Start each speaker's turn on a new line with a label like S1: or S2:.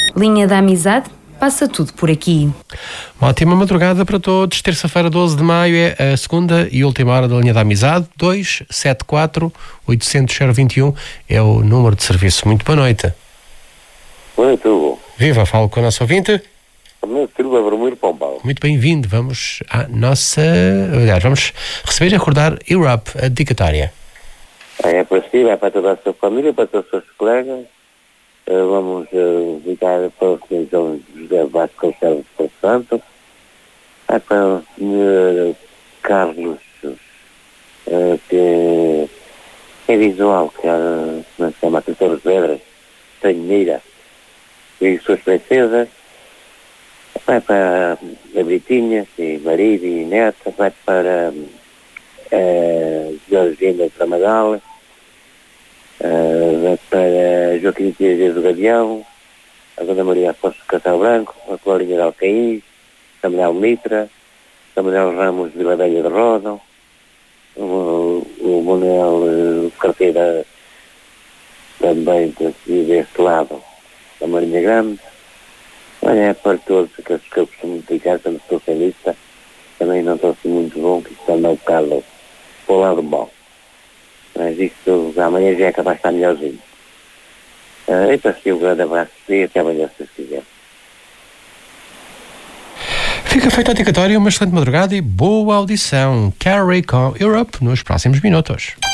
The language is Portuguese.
S1: Linha da Amizade, passa tudo por aqui.
S2: Uma ótima madrugada para todos. Terça-feira, 12 de maio, é a segunda e última hora da Linha da Amizade. 274-800-021 é o número de serviço. Muito boa noite.
S3: Muito bom.
S2: Viva, falo com o nosso ouvinte.
S3: Meu filho é Vermelho Pombal.
S2: Muito bem-vindo. Vamos à nossa... Aliás, vamos receber e acordar Europe, a dedicatória.
S3: É para si, é para toda a sua família, para todos os seus colegas. Vamos dedicar para o Sr. João José Vasco Conselho de Santo. É para o Sr. Carlos, que é visual, que se chama Torres Vedras, Tanheira, e suas princesas. Vai para a Britinha, e marido e neta. Vai para Georgina Tramagal. Vai para Joaquim Dias do Gavião, a Dona Maria Afonso Castelo Branco, a Florinha de Alcaís, Samuel Mitra, Samuel Ramos de Vila Velha de Roda, o Manuel Carteira também deste lado da Marinha Grande. Olha, é para todos aqueles que eu costumo dedicar, quando estou sem lista, também não estou assim muito bom, que isto anda um bocado para o lado bom. Mas isto amanhã já é capaz de estar melhorzinho. E para si um grande abraço e até amanhã, se vocês quiserem.
S2: Fica feita a dedicatória, uma excelente madrugada e boa audição. Carry com Europe nos próximos minutos.